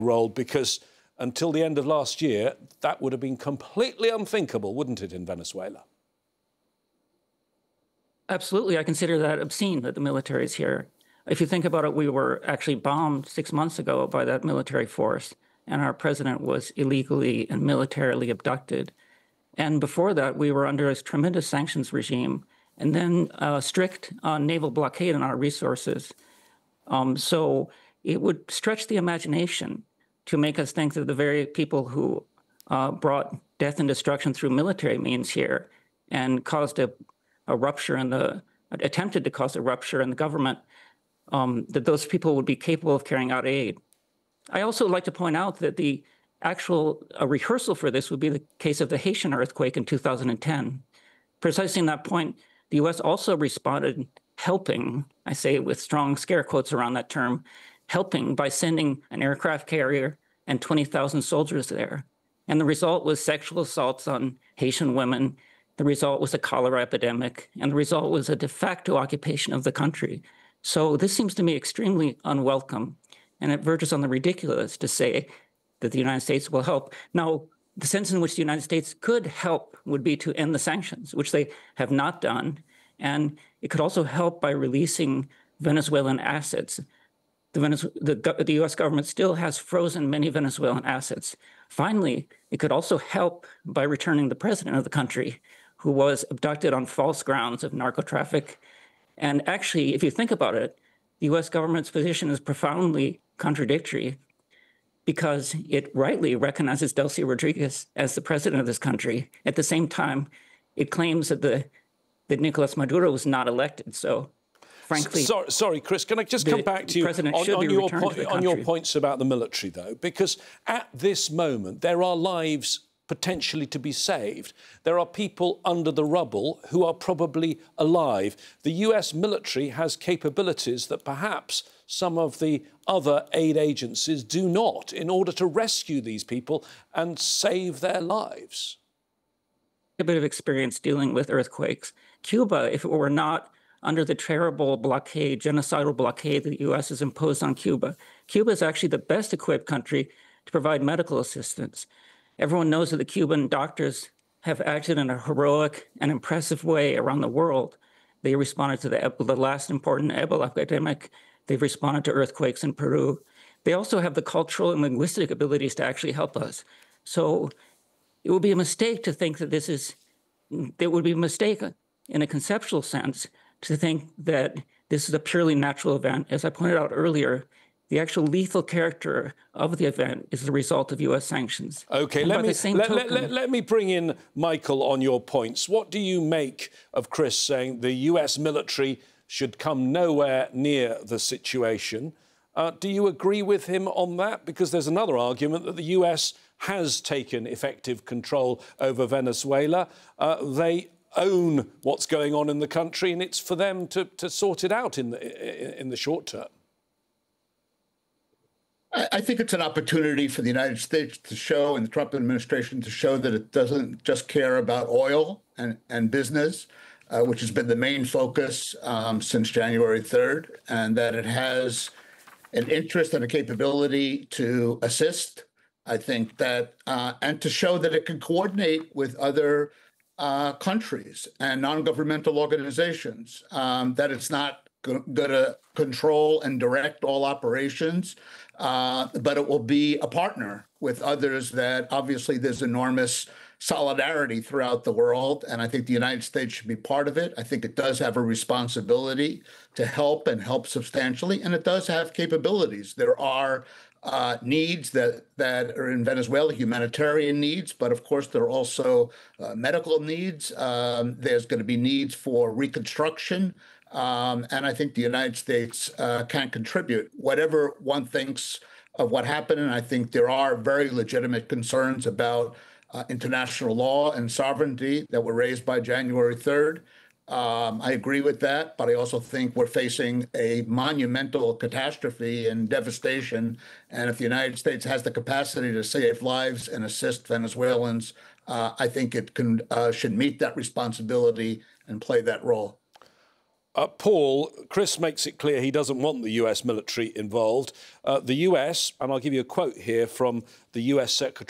role, because until the end of last year, that would have been completely unthinkable, wouldn't it, in Venezuela? Absolutely. I consider that obscene that the military is here. If you think about it, we were actually bombed 6 months ago by that military force, and our president was illegally and militarily abducted. And before that, we were under a tremendous sanctions regime, and then a strict naval blockade on our resources. So it would stretch the imagination to make us think that the very people who brought death and destruction through military means here and caused a rupture in attempted to cause a rupture in the government, that those people would be capable of carrying out aid. I also like to point out that the actual rehearsal for this would be the case of the Haitian earthquake in 2010. Precisely in that point, the U.S. also responded helping, I say with strong scare quotes around that term, helping by sending an aircraft carrier and 20,000 soldiers there. And the result was sexual assaults on Haitian women. The result was a cholera epidemic. And the result was a de facto occupation of the country. So this seems to me extremely unwelcome. And it verges on the ridiculous to say that the United States will help. Now, the sense in which the United States could help would be to end the sanctions, which they have not done. And it could also help by releasing Venezuelan assets. The U.S. government still has frozen many Venezuelan assets. Finally, it could also help by returning the president of the country, who was abducted on false grounds of narco traffic. And actually, if you think about it, the U.S. government's position is profoundly contradictory, because it rightly recognizes Delcy Rodriguez as the president of this country. At the same time, it claims that Nicolas Maduro was not elected. So, frankly, sorry, Chris, can I just come back to you on your points about the military, though? Because at this moment, there are lives potentially to be saved. There are people under the rubble who are probably alive. The US military has capabilities that perhaps some of the other aid agencies do not, in order to rescue these people and save their lives. A bit of experience dealing with earthquakes. Cuba, if it were not under the terrible blockade, genocidal blockade that the U.S. has imposed on Cuba, Cuba is actually the best equipped country to provide medical assistance. Everyone knows that the Cuban doctors have acted in a heroic and impressive way around the world. They responded to the last important Ebola epidemic. They've responded to earthquakes in Peru. They also have the cultural and linguistic abilities to actually help us. So it would be a mistake to think that it would be a mistake in a conceptual sense to think that this is a purely natural event. As I pointed out earlier, the actual lethal character of the event is the result of U.S. sanctions. OK, let me bring in Michael on your points. What do you make of Chris saying the U.S. military should come nowhere near the situation? Do you agree with him on that? Because there's another argument that the US has taken effective control over Venezuela. They own what's going on in the country, and it's for them to sort it out in the short term. I think it's an opportunity for the United States to show, and the Trump administration to show, that it doesn't just care about oil and business, which has been the main focus since January 3rd, and that it has an interest and a capability to assist. I think that, and to show that it can coordinate with other countries and non-governmental organizations, that it's not going to control and direct all operations, but it will be a partner with others that obviously there's enormous solidarity throughout the world. And I think the United States should be part of it. I think it does have a responsibility to help and help substantially. And it does have capabilities. There are needs that are in Venezuela, humanitarian needs, but of course there are also medical needs. There's going to be needs for reconstruction. And I think the United States can contribute. Whatever one thinks of what happened, and I think there are very legitimate concerns about international law and sovereignty that were raised by January 3rd. I agree with that, but I also think we're facing a monumental catastrophe and devastation. And if the United States has the capacity to save lives and assist Venezuelans, I think it should meet that responsibility and play that role. Paul, Chris makes it clear he doesn't want the US military involved. The US, and I'll give you a quote here from the US Secretary